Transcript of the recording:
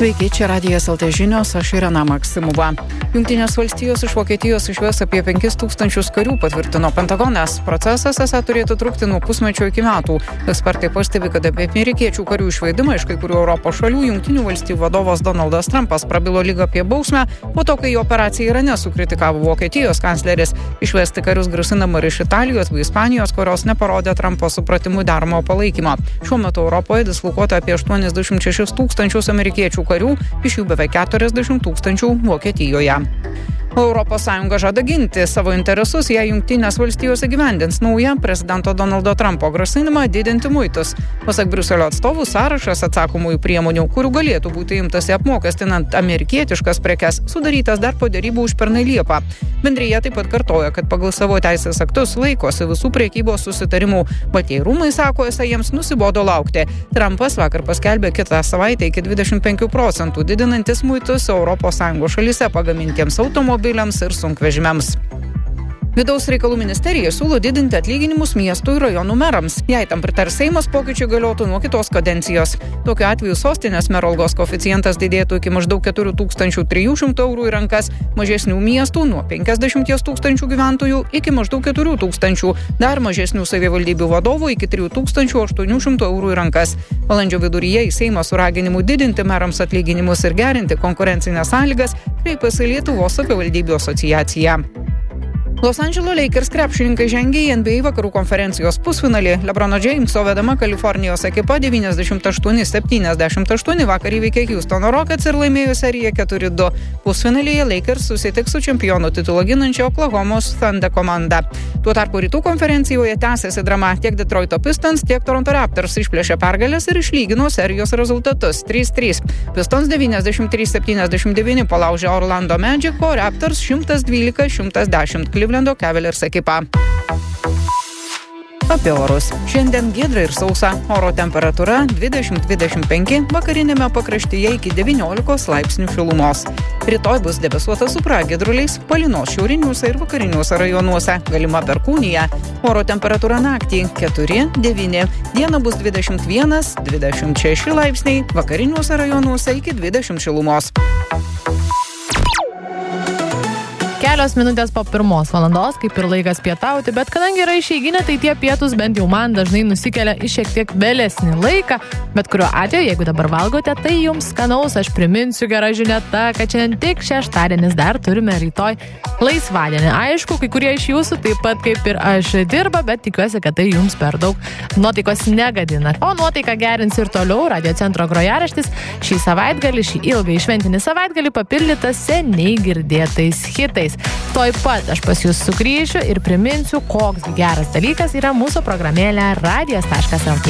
Sveiki, čia Radijas LT žinios, aš Irena Maksimova. Jungtinės valstijos iš Vokietijos išves apie 5000 karių, patvirtino Pentagonas. Procesas esą turėtų trukti nuo pusmečio iki metų. Ekspertai pastebi, kad apie amerikiečių karių išvedimą iš kai kurių Europos šalių Jungtinių valstijų vadovas Donaldas Trumpas prabilo lyg apie bausmę, po to, kai jo operaciją Irane sukritikavo Vokietijos kancleris. Išvesti karius grasinama ir iš Italijos bei Ispanijos, kurios neparodė Trumpo supratimu deramo palaikymo. Šiuo metu Europoje dislokuota apie 86 000 amerikiečių karių, iš jų beveik 40 000 Vokietijoje. Europos Sąjunga žada ginti savo interesus, jei Jungtinės valstijos įgyvendins naują prezidento Donaldo Trumpo grasinimą didinti muitus. Pasak Briuselio atstovų, sąrašas atsakomųjų priemonių, kurių galėtų būti imtasi apmokestinant amerikietiškas prekes, sudarytas dar po derybų užpernai Liepą. Bendrija taip pat kartoja, kad pagal savo teisės aktus laikosi visų prekybos susitarimų, bet jei rūmai sako, esą jiems nusibodo laukti. Trumpas vakar paskelbė kitą savaitę iki 25% didinantis muitus Europos Sąjungos šalyse pagamintiems automobiliams ir sunkvežimiams. Vidaus reikalų ministerija siūlo didinti atlyginimus miestų ir rajonų merams. Jei tam pritars Seimas, pokyčiai galiotų nuo kitos kadencijos. Tokiu atveju sostinės mero algos koeficientas didėtų iki maždaug 4300 eurų į rankas, mažesnių miestų nuo 50 000 gyventojų iki maždaug 4000, dar mažesnių savivaldybių vadovų iki 3800 eurų į rankas. Balandžio viduryje į Seimą su raginimu didinti merams atlyginimus ir gerinti konkurencinės sąlygas kreipėsi Lietuvos savivaldybių asociacija. Los Andželo Lakers krepšininkai žengė į NBA vakarų konferencijos pusfinalį. LeBrono Jameso vedama Kalifornijos ekipa 98-78 vakar įveikė Houstono Rockets ir laimėjo seriją 4-2. Pusfinalyje Lakers susitiks su čempionų titulą ginančia Oklahomos Thunder komanda. Tuo tarpu rytų konferencijoje tęsiasi drama. Tiek Detroito Pistons, tiek Toronto Raptors išplėšė pergalės ir išlygino serijos rezultatus 3-3. Pistons 93-79 palaužė Orlando Magic, o Raptors 112-110 Clevelando Cavaliers ekipa. Apie orus. Šiandien giedra ir sausa. Oro temperatūra 20-25, vakarinėme pakraštyje iki 19 laipsnių šilumos. Rytoj bus debesuota su pragiedruliais, palynos šiauriniuose ir vakariniuose rajonuose, galima perkūnija. Oro temperatūra naktį 4-9, dieną bus 21-26 laipsniai, vakariniuose rajonuose iki 20 šilumos. Kelios minutės po 1 valandos, kaip ir laikas pietauti, bet kadangi yra išeiginė, tai tie pietus bent jau man dažnai nusikelia į šiek tiek vėlesnį laiką, bet kuriuo atveju, jeigu dabar valgote, tai jums skanaus. Aš priminsiu, gera žinia ta, kad šiandien tik šeštadienis, dar turime rytoj laisvadienį. Aišku, kai kurie iš jūsų taip pat kaip ir aš dirba, bet tikiuosi, kad tai jums per daug nuotaikos negadina. O nuotaiką gerins ir toliau Radio Centro grojaraštis šį savaitgalį, šį ilgai šventinį savaitgalį papildytas seniai girdėtais hitais. Toj pat aš pas jūs sugrįšiu ir priminsiu, koks geras dalykas yra mūsų programėlė radijas.lt.